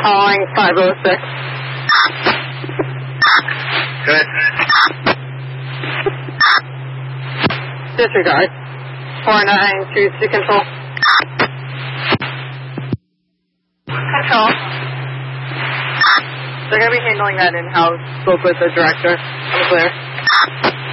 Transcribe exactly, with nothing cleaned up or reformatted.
calling five oh six. Good. Disregard. four nine two two control. Control. They're going to be handling that in-house. Spoke with the director. I'm clear.